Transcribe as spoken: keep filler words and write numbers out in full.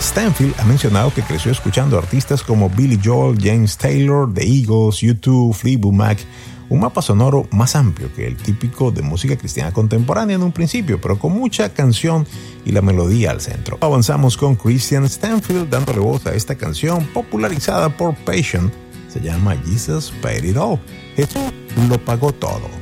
Stanfield ha mencionado que creció escuchando artistas como Billy Joel, James Taylor, The Eagles, U dos, Fleetwood Mac, un mapa sonoro más amplio que el típico de música cristiana contemporánea en un principio, pero con mucha canción y la melodía al centro. Avanzamos con Christian Stanfield dándole voz a esta canción popularizada por Passion. Se llama Jesus Paid It All. Jesús lo pagó todo.